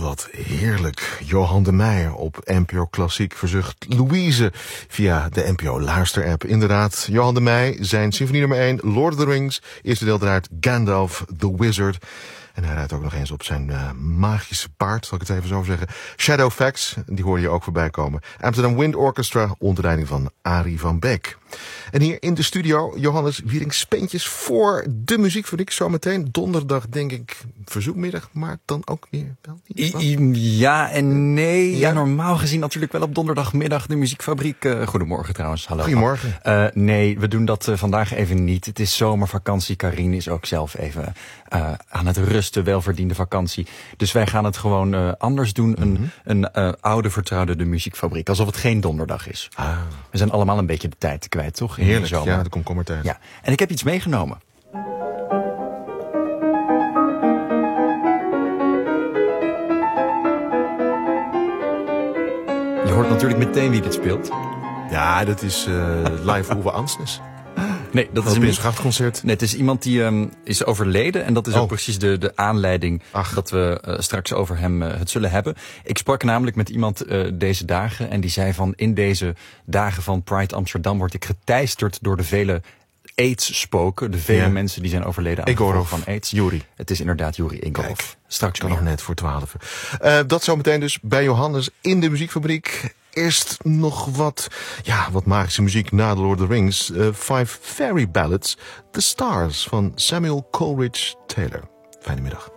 wat heerlijk. Johan de Meyer op NPO Klassiek verzucht Louise via de NPO Luister-app. Inderdaad, Johan de Meyer, zijn symfonie nummer 1, Lord of the Rings. Eerste deel draait Gandalf the Wizard. En hij rijdt ook nog eens op zijn magische paard, zal ik het even zo zeggen. Shadowfax, die hoor je ook voorbij komen. Amsterdam Wind Orchestra, onder leiding van Arie van Beek. En hier in de studio, Johannes Wiering-Speentjes voor de muziekfabriek. Zometeen donderdag, denk ik, verzoekmiddag, maar dan ook weer wel niet. Ja en nee. Ja, normaal gezien natuurlijk wel op donderdagmiddag de muziekfabriek. Goedemorgen trouwens. Hallo. Goedemorgen. Nee, we doen dat vandaag even niet. Het is zomervakantie. Karine is ook zelf even aan het rusten, welverdiende vakantie. Dus wij gaan het gewoon anders doen. Een oude vertrouwde de muziekfabriek. Alsof het geen donderdag is. We zijn allemaal een beetje de tijd kwijt, toch? Heerlijk, ja, de komkommertijd. Ja. En ik heb iets meegenomen. Je hoort natuurlijk meteen wie dit speelt. Ja, dat is live Uwe Ansnes. Nee, dat is een grachtconcert. Nee, het is iemand die is overleden. En dat is ook precies de aanleiding dat we straks over hem het zullen hebben. Ik sprak namelijk met iemand deze dagen. En die zei van, in deze dagen van Pride Amsterdam word ik geteisterd door de vele AIDS-spoken. De vele mensen die zijn overleden aan de gevolgen van AIDS. Juri. Het is inderdaad Juri Egorov. Straks kan nog net voor 12. Dat zometeen dus bij Johannes in de muziekfabriek. Eerst nog wat magische muziek na The Lord of the Rings. 5 Fairy Ballads, The Stars van Samuel Coleridge Taylor. Fijne middag.